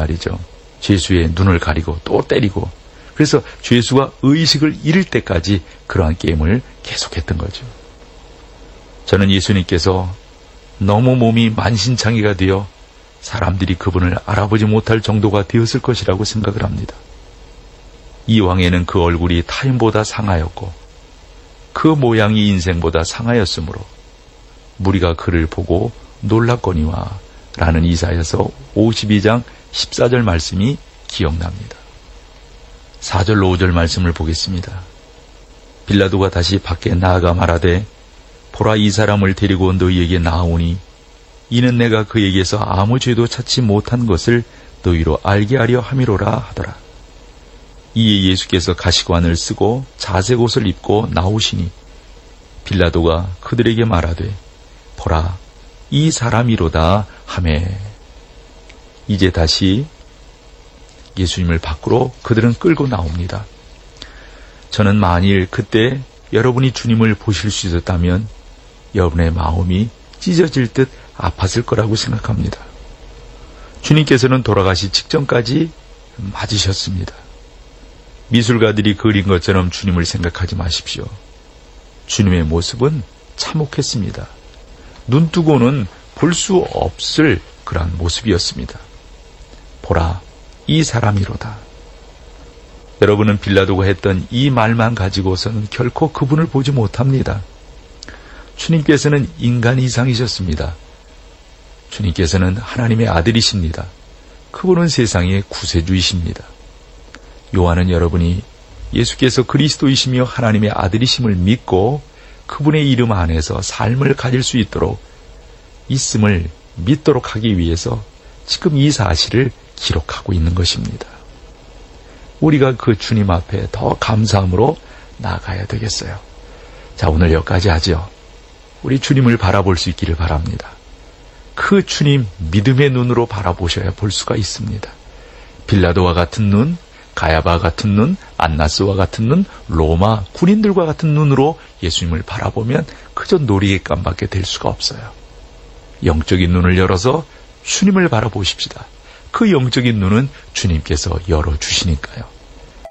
말이죠. 죄수의 눈을 가리고 또 때리고, 그래서 죄수가 의식을 잃을 때까지 그러한 게임을 계속했던 거죠. 저는 예수님께서 너무 몸이 만신창이가 되어 사람들이 그분을 알아보지 못할 정도가 되었을 것이라고 생각을 합니다. 이왕에는 그 얼굴이 타인보다 상하였고 그 모양이 인생보다 상하였으므로 무리가 그를 보고 놀랐거니와 라는 이사야서 52장 14절 말씀이 기억납니다. 4절로 5절 말씀을 보겠습니다. 빌라도가 다시 밖에 나아가 말하되 보라, 이 사람을 데리고 너희에게 나아오니 이는 내가 그에게서 아무 죄도 찾지 못한 것을 너희로 알게 하려 함이로라 하더라. 이에 예수께서 가시관을 쓰고 자색 옷을 입고 나오시니 빌라도가 그들에게 말하되 보라, 이 사람이로다 하매. 이제 다시 예수님을 밖으로 그들은 끌고 나옵니다. 저는 만일 그때 여러분이 주님을 보실 수 있었다면 여러분의 마음이 찢어질 듯 아팠을 거라고 생각합니다. 주님께서는 돌아가시 직전까지 맞으셨습니다. 미술가들이 그린 것처럼 주님을 생각하지 마십시오. 주님의 모습은 참혹했습니다. 눈뜨고는 볼 수 없을 그러한 모습이었습니다. 보라, 이 사람이로다. 여러분은 빌라도가 했던 이 말만 가지고서는 결코 그분을 보지 못합니다. 주님께서는 인간 이상이셨습니다. 주님께서는 하나님의 아들이십니다. 그분은 세상의 구세주이십니다. 요한은 여러분이 예수께서 그리스도이시며 하나님의 아들이심을 믿고 그분의 이름 안에서 삶을 가질 수 있음을 믿도록 하기 위해서 지금 이 사실을 기록하고 있는 것입니다. 우리가 그 주님 앞에 더 감사함으로 나아가야 되겠어요. 자, 오늘 여기까지 하죠. 우리 주님을 바라볼 수 있기를 바랍니다. 그 주님 믿음의 눈으로 바라보셔야 볼 수가 있습니다. 빌라도와 같은 눈, 가야바 같은 눈, 안나스와 같은 눈, 로마 군인들과 같은 눈으로 예수님을 바라보면 그저 놀이개감밖에 될 수가 없어요. 영적인 눈을 열어서 주님을 바라보십시다. 그 영적인 눈은 주님께서 열어주시니까요.